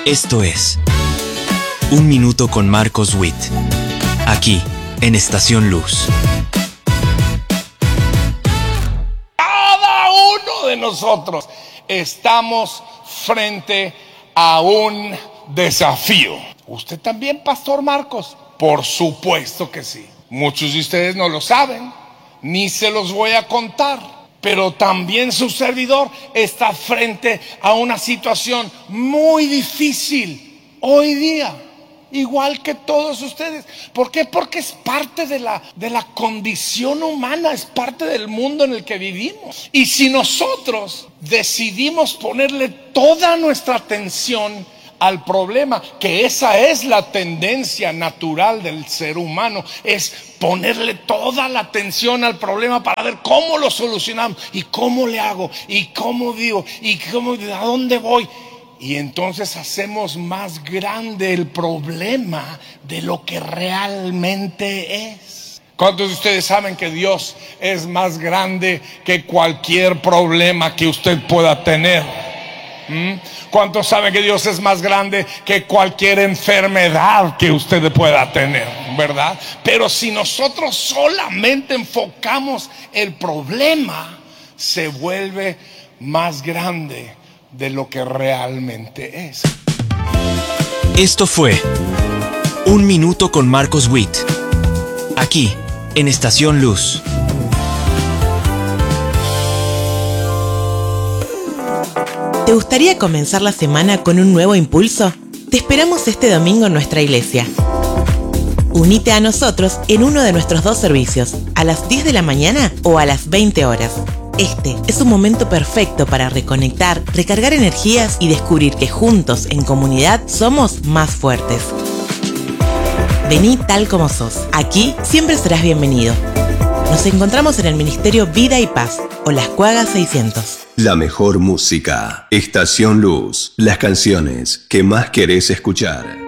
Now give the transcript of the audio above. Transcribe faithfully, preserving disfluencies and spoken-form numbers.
Esto es Un Minuto con Marcos Witt, aquí en Estación Luz. Cada uno de nosotros estamos frente a un desafío. ¿Usted también, Pastor Marcos? Por supuesto que sí. Muchos de ustedes no lo saben, ni se los voy a contar. Pero también su servidor está frente a una situación muy difícil hoy día, igual que todos ustedes. ¿Por qué? Porque es parte de la, de la condición humana, es parte del mundo en el que vivimos. Y si nosotros decidimos ponerle toda nuestra atención al problema, que esa es la tendencia natural del ser humano, es ponerle toda la atención al problema para ver cómo lo solucionamos y cómo le hago y cómo vivo y cómo, a dónde voy. Y entonces hacemos más grande el problema de lo que realmente es. ¿Cuántos de ustedes saben que Dios es más grande que cualquier problema que usted pueda tener? ¿Mm? ¿Cuántos saben que Dios es más grande que cualquier enfermedad que usted pueda tener? ¿Verdad? Pero si nosotros solamente enfocamos el problema, se vuelve más grande de lo que realmente es. Esto fue Un Minuto con Marcos Witt, aquí en Estación Luz. ¿Te gustaría comenzar la semana con un nuevo impulso? Te esperamos este domingo en nuestra iglesia. Unite a nosotros en uno de nuestros dos servicios, a las diez de la mañana o a las veinte horas. Este es un momento perfecto para reconectar, recargar energías y descubrir que juntos, en comunidad, somos más fuertes. Vení tal como sos. Aquí siempre serás bienvenido. Nos encontramos en el Ministerio Vida y Paz, Olascuaga seiscientos. La mejor música. Estación Luz. Las canciones que más querés escuchar.